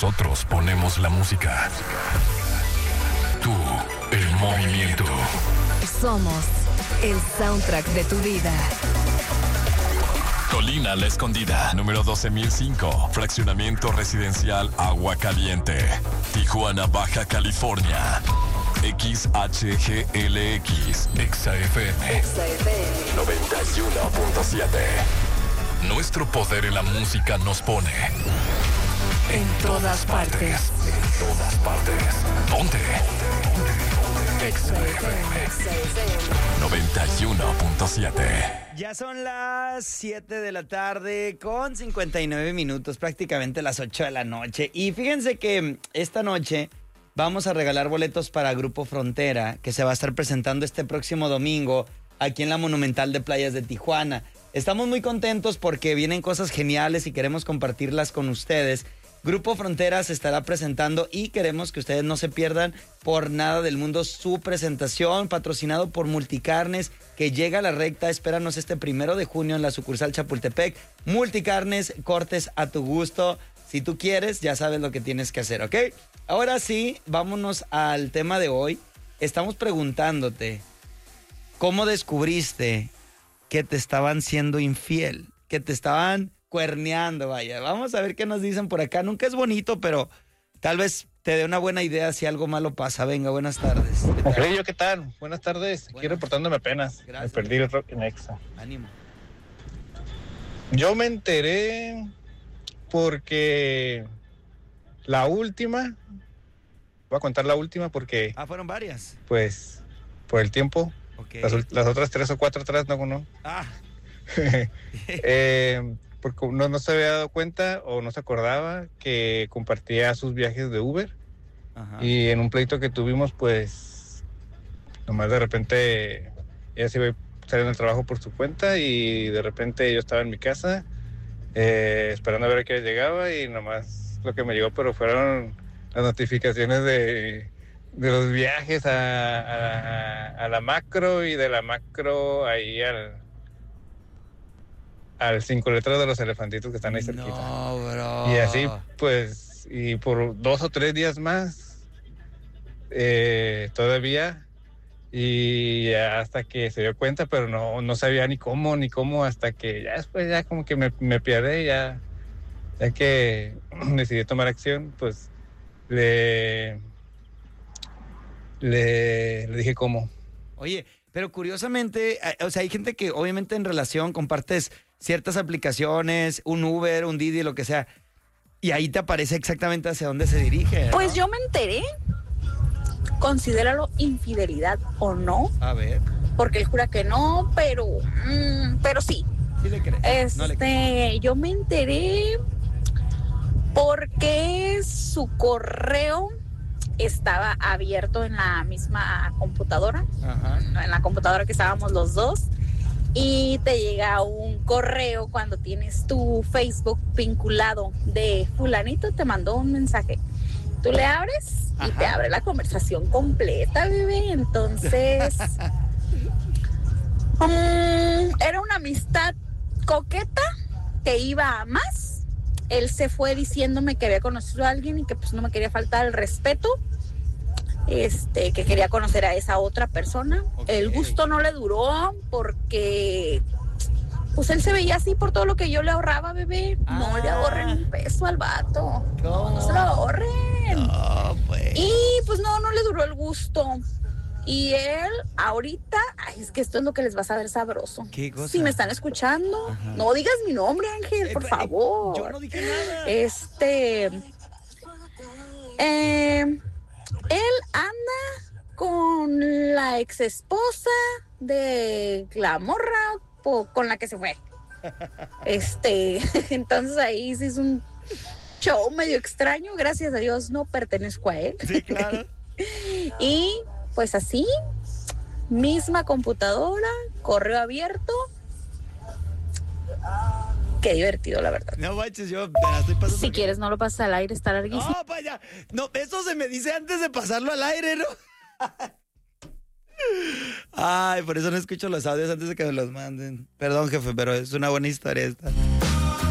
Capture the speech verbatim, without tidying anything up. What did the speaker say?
Nosotros ponemos la música. Tú, el movimiento. Somos el soundtrack de tu vida. Colina La Escondida, número doce mil cinco, fraccionamiento residencial Agua Caliente, Tijuana, Baja California. X H G L X, Exa F M, Exa F M noventa y uno punto siete. Nuestro poder en la música nos pone en todas partes. En todas partes. Ponte. Exa F M noventa y uno punto siete. Ya son las siete de la tarde con cincuenta y nueve minutos, prácticamente las ocho de la noche. Y fíjense que esta noche vamos a regalar boletos para Grupo Frontera, que se va a estar presentando este próximo domingo aquí en la Monumental de Playas de Tijuana. Estamos muy contentos porque vienen cosas geniales y queremos compartirlas con ustedes. Grupo Frontera se estará presentando y queremos que ustedes no se pierdan por nada del mundo su presentación, patrocinado por Multicarnes, que llega a la recta. Espéranos este primero de junio en la sucursal Chapultepec. Multicarnes, cortes a tu gusto. Si tú quieres, ya sabes lo que tienes que hacer, ¿ok? Ahora sí, vámonos al tema de hoy. Estamos preguntándote, ¿cómo descubriste que te estaban siendo infiel? Que te estaban cuerneando, vaya. Vamos a ver qué nos dicen por acá. Nunca es bonito, pero tal vez te dé una buena idea si algo malo pasa. Venga, buenas tardes. Alfredo, ¿qué tal? Buenas tardes. Aquí Buenas. reportándome apenas. Gracias. Me perdí el rock en Exa. Ánimo. Yo me enteré porque la última, voy a contar la última porque, Ah, fueron varias. pues, por el tiempo, Ok. las, ul- las otras tres o cuatro atrás no, no. Ah, eh, porque no, no se había dado cuenta o no se acordaba que compartía sus viajes de Uber. ajá. Y en un pleito que tuvimos, pues, nomás de repente ella se iba saliendo del trabajo por su cuenta y de repente yo estaba en mi casa eh, esperando a ver a qué llegaba y nomás lo que me llegó, pero fueron las notificaciones de, de los viajes a, a, a la macro y de la macro ahí al, al cinco letras de los elefantitos que están ahí cerquita. No, bro. Y así, pues, y por dos o tres días más, eh, todavía, y ya hasta que se dio cuenta, pero no, no sabía ni cómo, ni cómo, hasta que ya después ya como que me, me pierde, ya, ya que decidí tomar acción, pues, le, le, le dije cómo. Oye, pero curiosamente, eh, o sea, hay gente que obviamente en relación compartes ciertas aplicaciones, un Uber, un Didi, lo que sea, y ahí te aparece exactamente hacia dónde se dirige, ¿no? Pues yo me enteré, considéralo infidelidad o no, A ver, porque él jura que no, pero, mm, pero sí. ¿sí le crees? No le crees. Este, yo me enteré porque su correo estaba abierto en la misma computadora, Ajá. en la computadora que estábamos los dos, y te llega un correo cuando tienes tu Facebook vinculado de fulanito, te mandó un mensaje. Tú le abres y Ajá. te abre la conversación completa, bebé. Entonces, um, era una amistad coqueta que iba a más. Él se fue diciéndome que había conocido a alguien y que pues no me quería faltar el respeto. Este, que quería conocer a esa otra persona. Ok. El gusto no le duró porque pues él se veía así por todo lo que yo le ahorraba, bebé. No Ah. le ahorren un peso al vato. No, ¿Cómo? no se lo ahorren. No, pues. Y pues no, no le duró el gusto. Y él ahorita, ay, es que esto es lo que les va a saber sabroso. ¿Qué cosa? Si me están escuchando, Ajá. no digas mi nombre, Ángel, Eh, por eh, favor. Yo no dije nada. Este, eh, él anda con la ex esposa de la morra po- con la que se fue. Este, entonces ahí sí es un show medio extraño. Gracias a Dios no pertenezco a él. Sí, claro. Y pues así, misma computadora, correo abierto. Qué divertido, la verdad. No manches, yo me la estoy pasando. Si quieres no lo pasas al aire, está larguísimo. No, vaya. No, eso se me dice antes de pasarlo al aire, ¿no? Ay, por eso no escucho los audios antes de que me los manden. Perdón, jefe, pero es una buena historia esta.